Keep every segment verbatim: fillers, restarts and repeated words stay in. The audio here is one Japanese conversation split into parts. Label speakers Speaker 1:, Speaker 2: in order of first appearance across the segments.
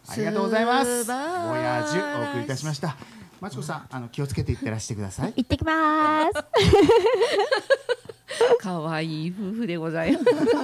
Speaker 1: ありがとうございます。ボヤージュお送りいたしました。まちこさん、あの気をつけていってらしてください。
Speaker 2: 行ってきます。
Speaker 3: 可愛い夫婦でございます。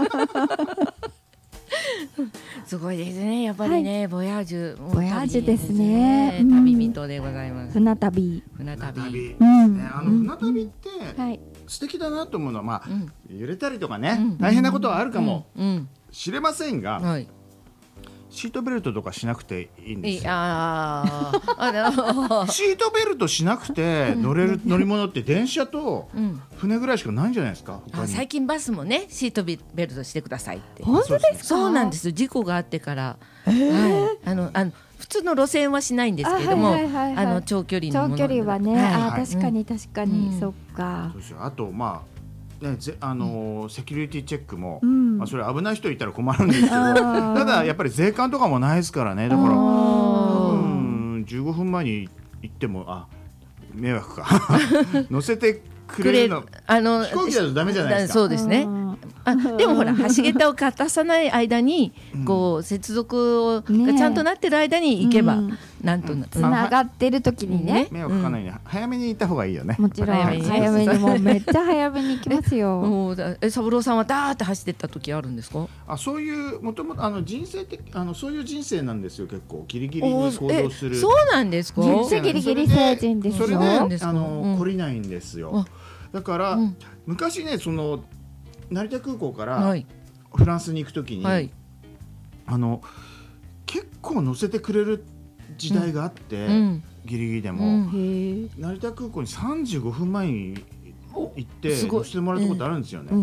Speaker 3: すごいですね、やっぱりね、はい、ボヤージュ、
Speaker 2: ボヤージュですね。
Speaker 3: 旅人でございます。
Speaker 2: 船旅。
Speaker 3: 船旅。
Speaker 1: 船旅。うん、ね、あの船旅って、
Speaker 2: うん、はい、
Speaker 1: 素敵だなと思うのは、まあ、うん、揺れたりとかね、うん、大変なことはあるかもしれませんが、うん、はい、シートベルトとかしなくていいんですよ。ああシートベルトしなくて乗れる乗り物って電車と船ぐらいしかないんじゃないですか。
Speaker 3: あ、最近バスもね、シートベルトしてくださいって。
Speaker 2: 本当ですか？
Speaker 3: そうなんです。事故があってから、えーはい、あのあの普通の路線はしないんですけれども、あの長距離のもの、
Speaker 2: 長距離はね、はい、あ、確かに確かに、うん、そっか。
Speaker 1: そうですよ。あとまあ。ね、ぜあのーうん、セキュリティチェックも、うん、まあ、それ危ない人いたら困るんですけど、ただやっぱり税関とかもないですからね。だからうんじゅうごふんまえに行ってもあ迷惑か乗せてくれるの、あの飛行機だとダメじゃないですか。
Speaker 3: そうですね。あ、でもほら橋桁を片さない間に、うん、こう接続を、ね、がちゃんとなってる間に行けば、うん、なんとな
Speaker 2: つながってる時にね、
Speaker 1: 迷惑かかないね、うん、早めに行った方がいいよね。
Speaker 2: もちろん早めに、早めにもうめっちゃ早めに行きますよ。
Speaker 3: ええ、三郎さんはダーって走ってった時あるんですか？
Speaker 1: あ、そういうもともとあの人生的あのそういう人生なんですよ。結構ギリギリに行動する。
Speaker 3: そうなんですか？
Speaker 2: 人生ギリギリ成人ですよ。
Speaker 1: それであの懲りないんですよ。だから、うん、昔ね、その成田空港からフランスに行くときに、はい、あの結構乗せてくれる時代があって、うん、ギリギリでも、うん、成田空港にさんじゅうごふんまえに行って乗せてもらったことあるんですよね。